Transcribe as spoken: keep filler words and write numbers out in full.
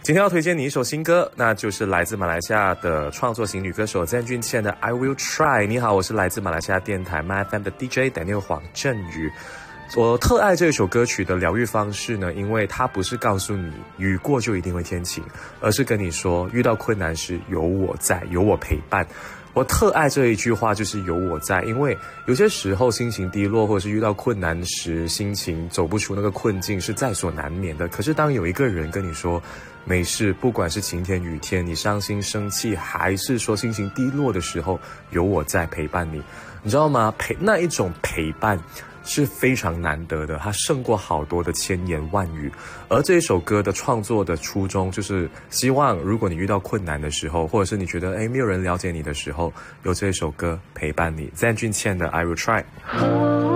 今天要推荐你一首新歌，那就是来自马来西亚的创作型女歌手詹俊倩的 I Will Try。 你好，我是来自马来西亚电台 M Y F M 的 D J Daniel 黄振宇。我特爱这首歌曲的疗愈方式呢，因为它不是告诉你雨过就一定会天晴，而是跟你说遇到困难时有我在，有我陪伴。我特爱这一句话，就是有我在，因为有些时候心情低落，或者是遇到困难时，心情走不出那个困境是在所难免的。可是当有一个人跟你说没事，不管是晴天雨天，你伤心生气，还是说心情低落的时候，有我在陪伴你，你知道吗？陪那一种陪伴是非常难得的，它胜过好多的千言万语。而这一首歌的创作的初衷，就是希望如果你遇到困难的时候，或者是你觉得诶没有人了解你的时候，有这一首歌陪伴你。詹俊倩的 I Will Try。